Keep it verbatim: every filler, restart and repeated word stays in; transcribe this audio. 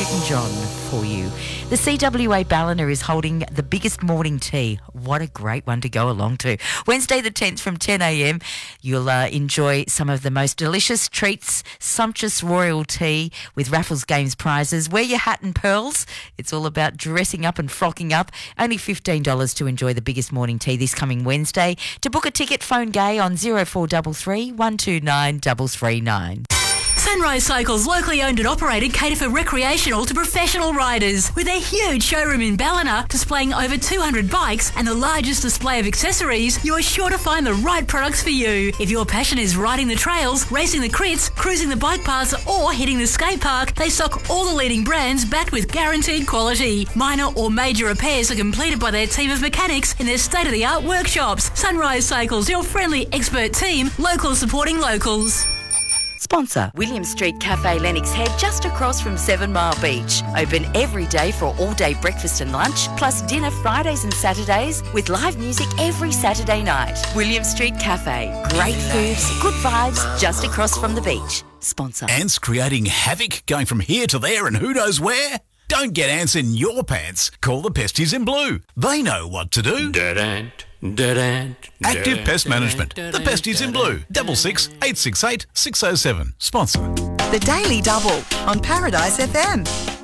Newton-John for you. The C W A Ballina is holding the biggest morning tea. What a great one to go along to. Wednesday the tenth from ten a m. You'll uh, enjoy some of the most delicious treats, sumptuous royal tea with Raffles Games prizes. Wear your hat and pearls. It's all about dressing up and frocking up. Only fifteen dollars to enjoy the biggest morning tea this coming Wednesday. To book a ticket, phone Gay on zero four three three, one two nine three three nine. Sunrise Cycles, locally owned and operated, cater for recreational to professional riders. With a huge showroom in Ballina displaying over two hundred bikes and the largest display of accessories, you are sure to find the right products for you. If your passion is riding the trails, racing the crits, cruising the bike paths or hitting the skate park, they stock all the leading brands backed with guaranteed quality. Minor or major repairs are completed by their team of mechanics in their state-of-the-art workshops. Sunrise Cycles, your friendly expert team, locals supporting locals. Sponsor. William Street Cafe Lennox Head, just across from Seven Mile Beach. Open every day for all-day breakfast and lunch, plus dinner Fridays and Saturdays with live music every Saturday night. William Street Cafe. Great foods, good vibes, just across from the beach. Sponsor. Ants creating havoc, going from here to there and who knows where? Don't get ants in your pants. Call the Pesties in Blue. They know what to do. Dead ant. Dead ant. Active Pest Management. The Pesties in Blue. Double six eight six eight six oh seven. Sponsor. The Daily Double on Paradise F M.